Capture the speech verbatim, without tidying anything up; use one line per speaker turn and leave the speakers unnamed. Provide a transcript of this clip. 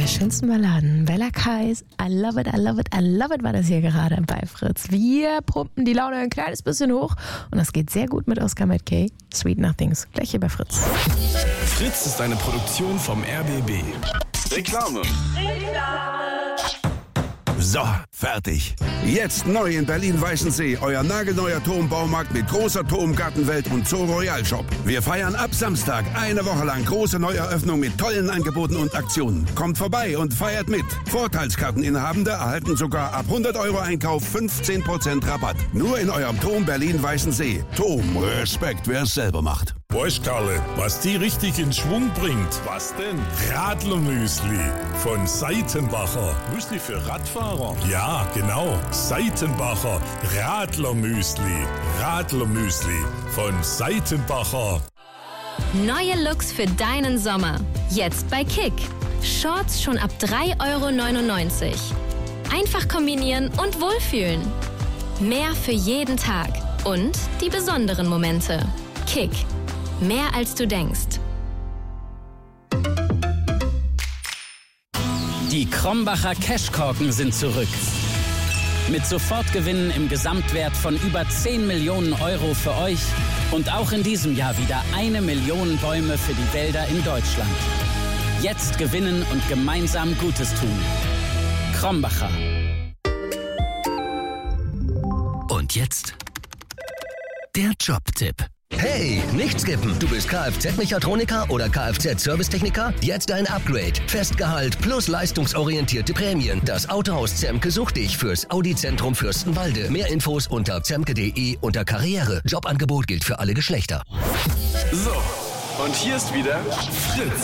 der schönsten Balladen. Bella Kais, I love it, I love it, I love it war das hier gerade bei Fritz. Wir pumpen die Laune ein kleines bisschen hoch und das geht sehr gut mit Oscar Mackey. Sweet Nothings, gleich hier bei Fritz.
Fritz ist eine Produktion vom R B B. Reklame.
So, fertig. Jetzt neu in Berlin-Weißensee, euer nagelneuer Turmbaumarkt mit großer Turmgartenwelt und Zoo Royal Shop. Wir feiern ab Samstag eine Woche lang große Neueröffnung mit tollen Angeboten und Aktionen. Kommt vorbei und feiert mit. Vorteilskarteninhabende erhalten sogar ab hundert Euro Einkauf fünfzehn Prozent Rabatt. Nur in eurem Turm Berlin-Weißensee. Turm, Respekt, wer es selber macht.
Boys, Karle, was die richtig in Schwung bringt. Was denn? Radlermüsli von Seitenbacher. Müsli für Radfahrer? Ja, genau. Seitenbacher Radlermüsli. Radlermüsli von Seitenbacher.
Neue Looks für deinen Sommer. Jetzt bei Kick. Shorts schon ab drei Euro neunundneunzig. Einfach kombinieren und wohlfühlen. Mehr für jeden Tag. Und die besonderen Momente. Kick. Mehr als du denkst.
Die Krombacher Cashkorken sind zurück. Mit Sofortgewinnen im Gesamtwert von über zehn Millionen Euro für euch und auch in diesem Jahr wieder eine Million Bäume für die Wälder in Deutschland. Jetzt gewinnen und gemeinsam Gutes tun. Krombacher.
Und jetzt der Jobtipp. Hey, nicht skippen. Du bist Kfz-Mechatroniker oder Kfz-Servicetechniker? Jetzt ein Upgrade. Festgehalt plus leistungsorientierte Prämien. Das Autohaus Zemke sucht dich fürs Audi-Zentrum Fürstenwalde. Mehr Infos unter zemke punkt de unter Karriere. Jobangebot gilt für alle Geschlechter.
So, und hier ist wieder Fritz.